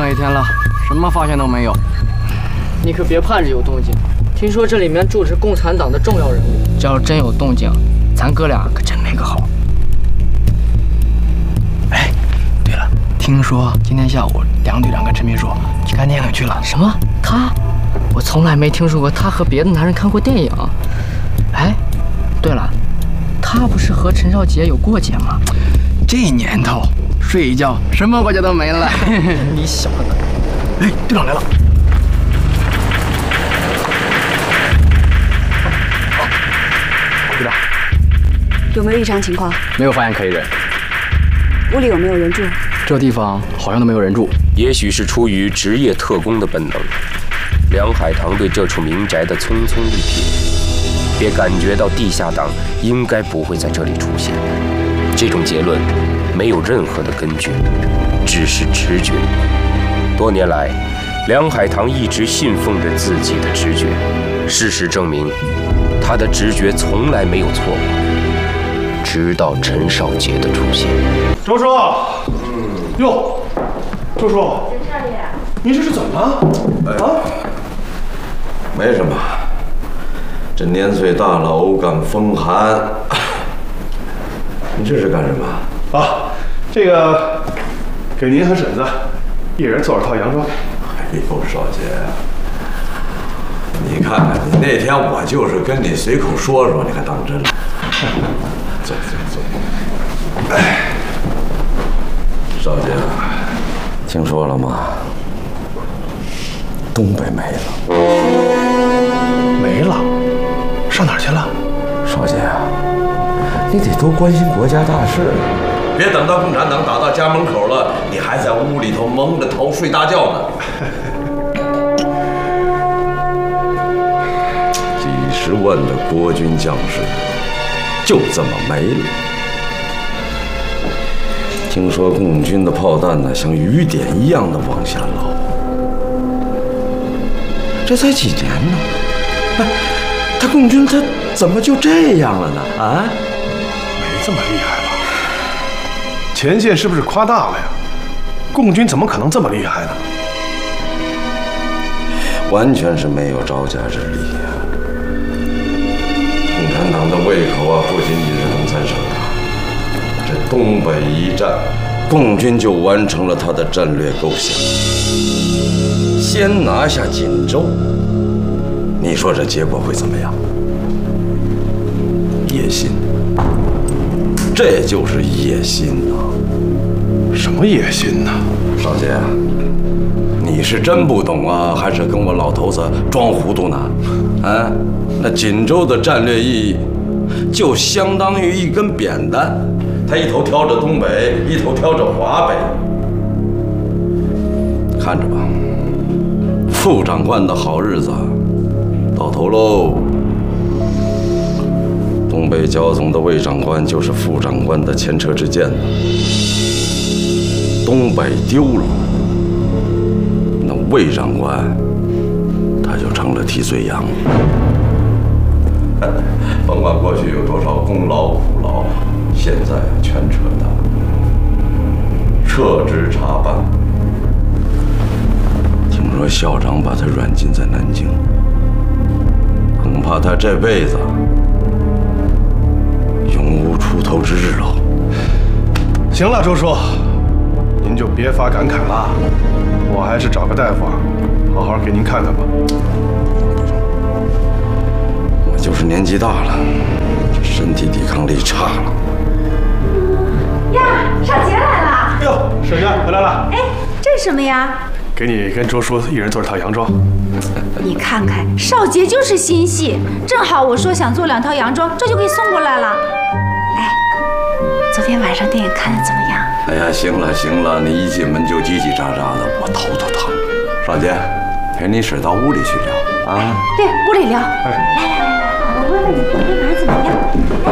了一天了，什么发现都没有。 你可别盼着有动静，听说这里面住着共产党的重要人物。 这要真有动静，咱哥俩可真没个好。哎，对了，听说今天下午梁队长跟陈秘书去看电影去了。 什么？他？我从来没听说过他和别的男人看过电影。哎，对了，他不是和陈少杰有过节吗？ 这年头，睡一觉什么过节都没了。 你小子！ 哎，队长来了。队长， 有没有异常情况？ 没有发现可疑人。 屋里有没有人住？ 这地方好像都没有人住。 也许是出于职业特工的本能，梁海棠对这处民宅的匆匆力瞥，也感觉到地下党应该不会在这里出现。这种结论没有任何的根据，只是直觉。多年来，梁海棠一直信奉着自己的直觉。事实证明，他的直觉从来没有错过。直到陈少杰的出现。 周叔，哟，周叔， 陈少爷， 你这是怎么了？啊？ 没什么，这年岁大了，偶感风寒。你这是干什么？ 啊，这个给您和婶子一人做了套洋装。 哎呦，少杰，你看看，你那天我就是跟你随口说说，你还当真了？坐。哎，少杰，听说了吗？东北没了。 没了？上哪儿去了？ 少杰啊，你得多关心国家大事，别等到共产党打到家门口了，你还在屋里头蒙着头睡大觉呢。几十万的国军将士就这么没了。听说共军的炮弹呢，像雨点一样的往下落。这才几年呢？哎，他共军他怎么就这样了呢？啊？ 没这么厉害吧？前线是不是夸大了呀？共军怎么可能这么厉害呢？ 完全是没有招架之力呀！共产党的胃口啊，不仅仅是东三省啊，这东北一战，共军就完成了他的战略构想，先拿下锦州。你说这结果会怎么样？野心，这就是野心呐！ 什么野心呢？ 少杰，你是真不懂啊，还是跟我老头子装糊涂呢？啊，那锦州的战略意义，就相当于一根扁担，它一头挑着东北，一头挑着华北。看着吧，副长官的好日子到头喽。东北剿总的魏长官就是副长官的前车之鉴呢。东北丢了，那魏长官他就成了替罪羊。甭管过去有多少功劳苦劳，现在全扯淡，撤职查办。听说校长把他软禁在南京，恐怕他这辈子永无出头之日喽。 行了，周叔，您就别发感慨了，我还是找个大夫，好好给您看看吧。 我就是年纪大了，这身体抵抗力差了。 呀，少杰来了！ 哎呦，婶子回来了。 哎，这是什么呀？ 给你跟周叔一人做了套洋装。 你看看，少杰就是心细，正好我说想做2套洋装，这就给送过来了。哎，昨天晚上电影看得怎么样？ 哎呀，行了行了，你一进门就叽叽喳喳的，我头都疼。少杰，陪你婶到屋里去聊啊。 对，屋里聊。来，我问问你昨天晚上怎么样？来。